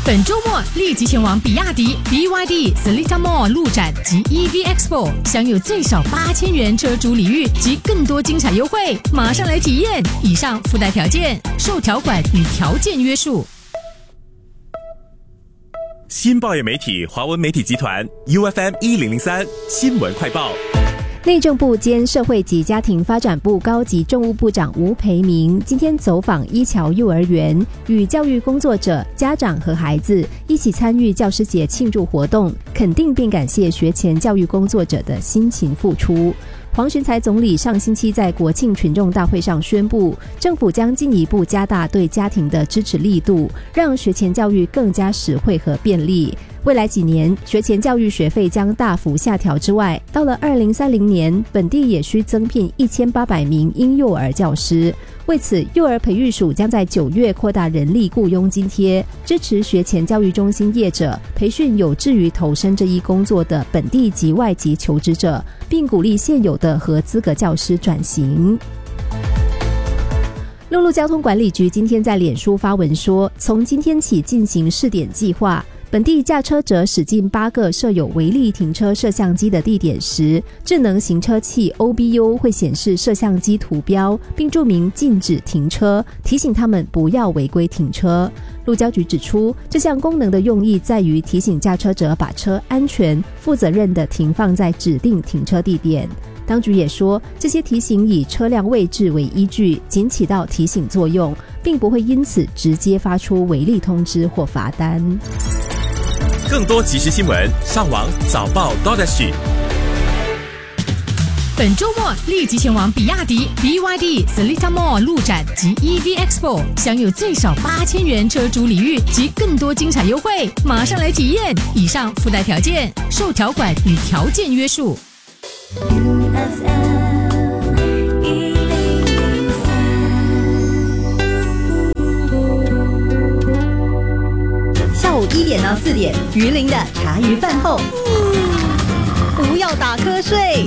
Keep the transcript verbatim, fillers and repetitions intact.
本周末立即前往比亚迪 B Y D Seletar Mall 路展及 E V Expo， 享有最少八千元车主礼遇及更多精彩优惠，马上来体验！以上附带条件，受条款与条件约束。 新报业媒体华文媒体集团 U F M 一零零三新闻快报。 内政部兼社会及家庭发展部高级政务部长吴培明今天走访一桥幼儿园，与教育工作者、家长和孩子一起参与教师节庆祝活动，肯定并感谢学前教育工作者的辛勤付出。黄循财总理上星期在国庆群众大会上宣布，政府将进一步加大对家庭的支持力度，让学前教育更加实惠和便利。未来几年，学前教育学费将大幅下调之外，到了二零三零年，本地也需增聘一千八百名婴幼儿教师。为此，幼儿培育署将在九月扩大人力雇佣津贴，支持学前教育中心业者培训有志于投身这一工作的本地及外籍求职者，并鼓励现有的合资格教师转型。陆路交通管理局今天在脸书发文说，从今天起进行试点计划，本地驾车者驶进八个设有违例停车摄像机的地点时，智能行车器 O B U 会显示摄像机图标，并注明禁止停车，提醒他们不要违规停车。路交局指出，这项功能的用意在于提醒驾车者把车安全、负责任地停放在指定停车地点。当局也说，这些提醒以车辆位置为依据，仅起到提醒作用，并不会因此直接发出违例通知或罚单。 更多即时新闻，上网早报 .sg。 本周末立即前往比亚迪 B Y D Seletar Mall 路展及 E V Expo， 享有最少八千元车主礼遇及更多精彩优惠，马上来体验！以上附带条件，受条款与条件约束。 下午一点到四点，鱼鳞的茶余饭后，不要打瞌睡。